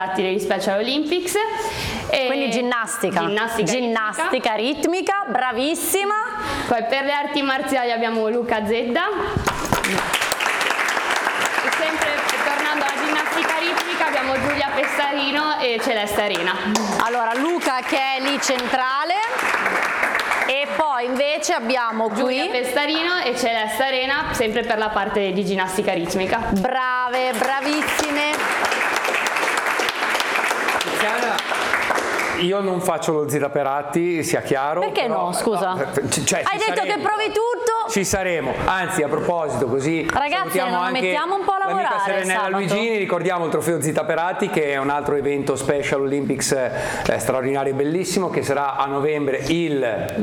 degli Special Olympics. Quindi ginnastica ritmica, bravissima. Poi per le arti marziali abbiamo Luca Zedda. E sempre tornando alla ginnastica ritmica abbiamo Giulia Pestarino e Celeste Arena. Allora Luca che è lì centrale e poi invece abbiamo qui Giulia Pestarino e Celeste Arena sempre per la parte di ginnastica ritmica. Brave, bravissime. Io non faccio lo Ziraperatti, sia chiaro. Perché però, no, scusa? Cioè, Hai detto che provi tutto? Ci saremo, anzi a proposito così ragazzi non anche mettiamo un po' a lavorare l'amica Serenella sabato. Luigini, ricordiamo il trofeo Ziraperatti che è un altro evento Special Olympics straordinario e bellissimo che sarà a novembre il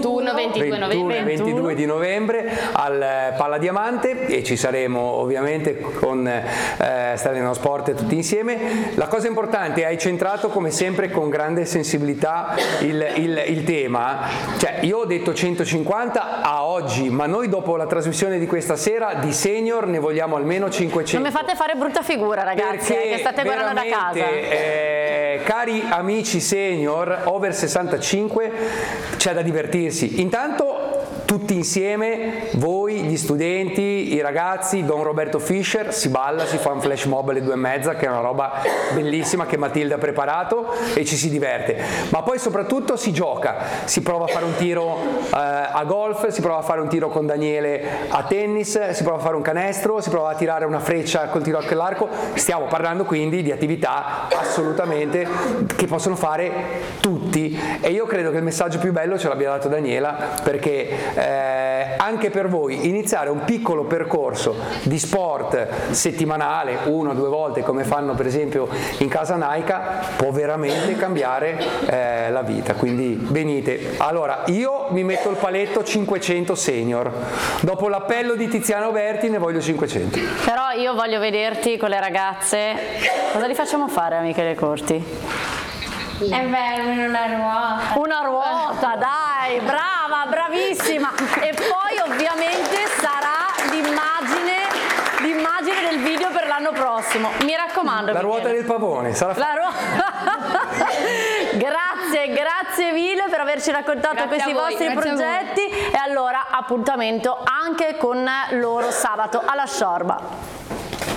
21-22 di novembre al Palla Diamante e ci saremo ovviamente con Stradino Sport tutti insieme. La cosa importante, hai centrato come sempre con grande sensibilità il tema, cioè io ho detto 150 a oggi, ma noi dopo la trasmissione di questa sera di senior ne vogliamo almeno 500. Non mi fate fare brutta figura ragazzi, che state guardando da casa. Cari amici senior over 65 c'è da divertirsi, intanto tutti insieme, voi, gli studenti, i ragazzi, Don Roberto Fischer, si balla, si fa un flash mob alle 2:30 che è una roba bellissima che Matilde ha preparato e ci si diverte, ma poi soprattutto si gioca, si prova a fare un tiro a golf, si prova a fare un tiro con Daniele a tennis, si prova a fare un canestro, si prova a tirare una freccia col tiro all'arco, stiamo parlando quindi di attività assolutamente che possono fare tutti e io credo che il messaggio più bello ce l'abbia dato Daniela perché anche per voi iniziare un piccolo percorso di sport settimanale 1 o 2 volte come fanno per esempio in casa Naika può veramente cambiare la vita, quindi venite. Allora io mi metto il paletto 500 senior, dopo l'appello di Tiziano Berti ne voglio 500. Però io voglio vederti con le ragazze, cosa li facciamo fare a Michele Corti? È vero, Una ruota, dai, brava, bravissima. E poi ovviamente sarà l'immagine del video per l'anno prossimo. Mi raccomando. La ruota del pavone, sarà Grazie mille per averci raccontato questi vostri progetti e allora appuntamento anche con loro sabato alla Sciorba.